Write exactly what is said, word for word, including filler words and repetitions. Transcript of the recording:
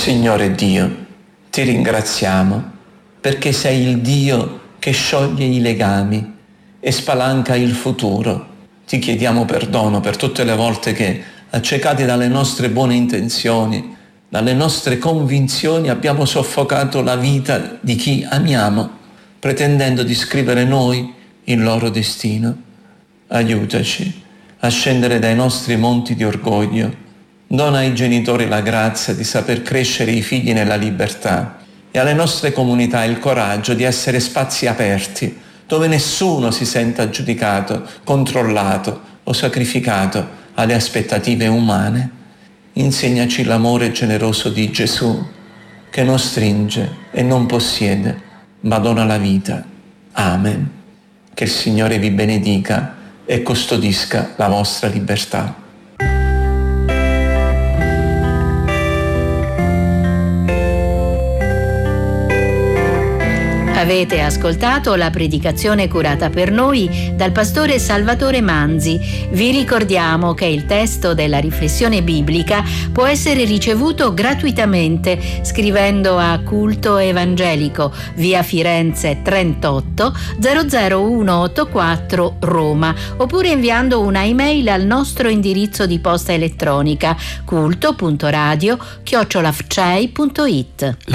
Signore Dio, ti ringraziamo perché sei il Dio che scioglie i legami e spalanca il futuro. Ti chiediamo perdono per tutte le volte che, accecati dalle nostre buone intenzioni, dalle nostre convinzioni, abbiamo soffocato la vita di chi amiamo, pretendendo di scrivere noi il loro destino. Aiutaci a scendere dai nostri monti di orgoglio. Dona ai genitori la grazia di saper crescere i figli nella libertà e alle nostre comunità il coraggio di essere spazi aperti, dove nessuno si senta giudicato, controllato o sacrificato alle aspettative umane. Insegnaci l'amore generoso di Gesù, che non stringe e non possiede, ma dona la vita. Amen. Che il Signore vi benedica e custodisca la vostra libertà. Avete ascoltato la predicazione curata per noi dal pastore Salvatore Manzi. Vi ricordiamo che il testo della riflessione biblica può essere ricevuto gratuitamente scrivendo a Culto Evangelico, via Firenze trentotto zero zero uno otto quattro Roma, oppure inviando una email al nostro indirizzo di posta elettronica culto punto radio chiocciola f c e i punto it.